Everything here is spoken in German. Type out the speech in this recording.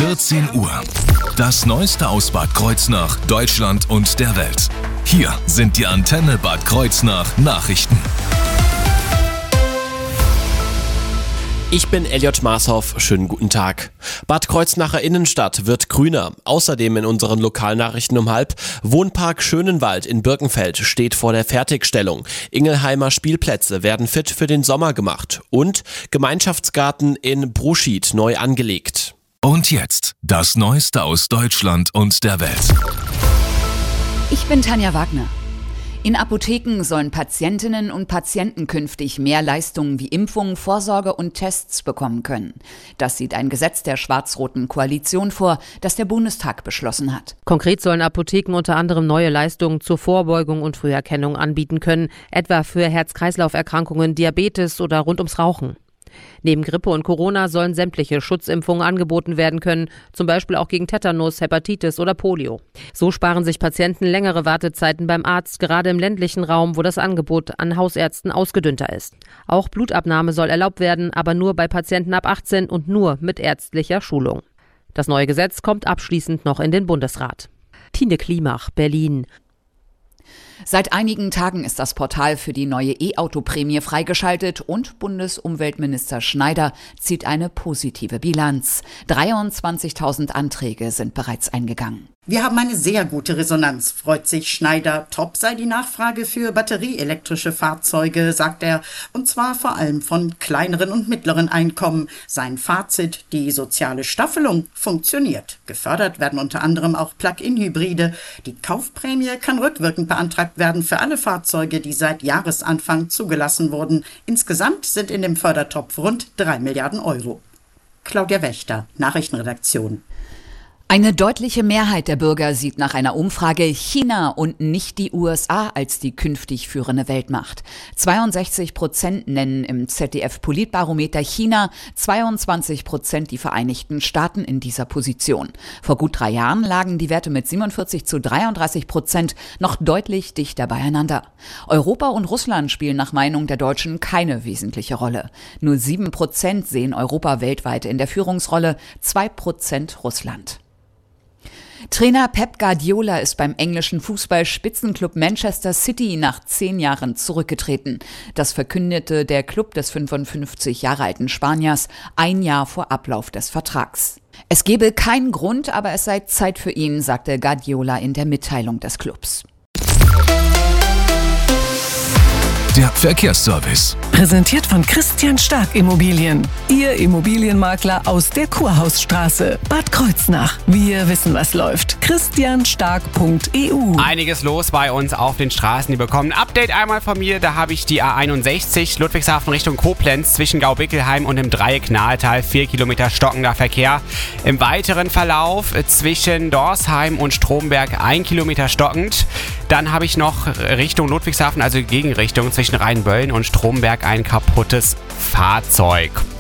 14 Uhr. Das Neueste aus Bad Kreuznach, Deutschland und der Welt. Hier sind die Antenne Bad Kreuznach Nachrichten. Ich bin Elliot Marshoff, schönen guten Tag. Bad Kreuznacher Innenstadt wird grüner. Außerdem in unseren Lokalnachrichten um 12:30. Wohnpark Schönenwald in Birkenfeld steht vor der Fertigstellung. Ingelheimer Spielplätze werden fit für den Sommer gemacht. Und Gemeinschaftsgarten in Bruschied neu angelegt. Und jetzt das Neueste aus Deutschland und der Welt. Ich bin Tanja Wagner. In Apotheken sollen Patientinnen und Patienten künftig mehr Leistungen wie Impfungen, Vorsorge und Tests bekommen können. Das sieht ein Gesetz der schwarz-roten Koalition vor, das der Bundestag beschlossen hat. Konkret sollen Apotheken unter anderem neue Leistungen zur Vorbeugung und Früherkennung anbieten können, etwa für Herz-Kreislauf-Erkrankungen, Diabetes oder rund ums Rauchen. Neben Grippe und Corona sollen sämtliche Schutzimpfungen angeboten werden können, zum Beispiel auch gegen Tetanus, Hepatitis oder Polio. So sparen sich Patienten längere Wartezeiten beim Arzt, gerade im ländlichen Raum, wo das Angebot an Hausärzten ausgedünnter ist. Auch Blutabnahme soll erlaubt werden, aber nur bei Patienten ab 18 und nur mit ärztlicher Schulung. Das neue Gesetz kommt abschließend noch in den Bundesrat. Tine Klimach, Berlin. Seit einigen Tagen ist das Portal für die neue E-Auto-Prämie freigeschaltet und Bundesumweltminister Schneider zieht eine positive Bilanz. 23.000 Anträge sind bereits eingegangen. Wir haben eine sehr gute Resonanz, freut sich Schneider. Top sei die Nachfrage für batterieelektrische Fahrzeuge, sagt er, und zwar vor allem von kleineren und mittleren Einkommen. Sein Fazit, die soziale Staffelung funktioniert. Gefördert werden unter anderem auch Plug-in-Hybride. Die Kaufprämie kann rückwirkend beantragt werden für alle Fahrzeuge, die seit Jahresanfang zugelassen wurden. Insgesamt sind in dem Fördertopf rund 3 Milliarden Euro. Claudia Wächter, Nachrichtenredaktion. Eine deutliche Mehrheit der Bürger sieht nach einer Umfrage China und nicht die USA als die künftig führende Weltmacht. 62% nennen im ZDF-Politbarometer China, 22% die Vereinigten Staaten in dieser Position. Vor gut 3 Jahren lagen die Werte mit 47-33% noch deutlich dichter beieinander. Europa und Russland spielen nach Meinung der Deutschen keine wesentliche Rolle. Nur 7% sehen Europa weltweit in der Führungsrolle, 2% Russland. Trainer Pep Guardiola ist beim englischen Fußball-Spitzenklub Manchester City nach 10 Jahren zurückgetreten. Das verkündete der Club des 55 Jahre alten Spaniers 1 Jahr vor Ablauf des Vertrags. Es gebe keinen Grund, aber es sei Zeit für ihn, sagte Guardiola in der Mitteilung des Clubs. Der Verkehrsservice. Präsentiert von Christian Stark Immobilien. Ihr Immobilienmakler aus der Kurhausstraße, Bad Kreuznach. Wir wissen, was läuft. christianstark.eu. Einiges los bei uns auf den Straßen. Die bekommen ein Update einmal von mir. Da habe ich die A61 Ludwigshafen Richtung Koblenz zwischen Gaubickelheim und dem Dreieck Nahetal. 4 Kilometer stockender Verkehr. Im weiteren Verlauf zwischen Dorsheim und Stromberg 1 Kilometer stockend. Dann habe ich noch Richtung Ludwigshafen, also Gegenrichtung zwischen Rheinböllen und Stromberg ein kaputtes Fahrzeug.